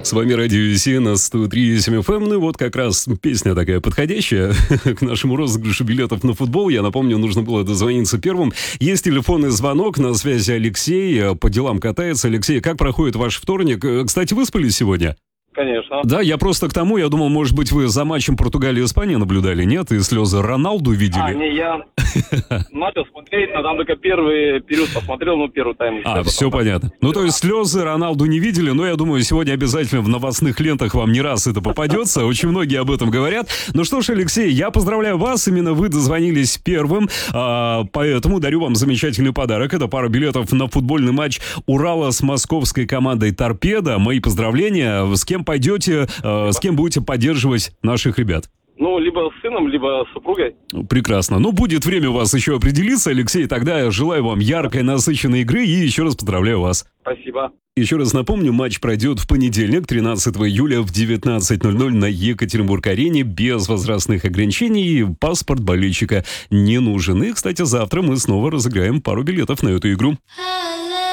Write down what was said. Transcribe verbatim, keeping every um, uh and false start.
С вами Радио Веси на сто три и семь эф эм. Ну и вот как раз песня такая подходящая к нашему розыгрышу билетов на футбол. Я напомню, нужно было дозвониться первым. Есть телефонный звонок, на связи Алексей. По делам катается. Алексей, как проходит ваш вторник? Кстати, выспались сегодня? Конечно. Да, я просто к тому, я думал, может быть, вы за матчем Португалия-Испания наблюдали, нет? И слезы Роналду видели? А, не, я начал смотреть, но там только первый период посмотрел, ну, первый тайм. А, все понятно. Ну, то есть слезы Роналду не видели, но я думаю, сегодня обязательно в новостных лентах вам не раз это попадется. Очень многие об этом говорят. Ну что ж, Алексей, я поздравляю вас, именно вы дозвонились первым, а, поэтому дарю вам замечательный подарок. Это пара билетов на футбольный матч Урала с московской командой «Торпедо». Мои поздравления. С кем пойдете, э, с кем будете поддерживать наших ребят? Ну, либо с сыном, либо с супругой. Прекрасно. Ну, будет время у вас еще определиться, Алексей. Тогда я желаю вам яркой, насыщенной игры и еще раз поздравляю вас. Спасибо. Еще раз напомню, матч пройдет в понедельник, тринадцатого июля в девятнадцать ноль ноль на Екатеринбург-арене без возрастных ограничений. Паспорт болельщика не нужен. И, кстати, завтра мы снова разыграем пару билетов на эту игру.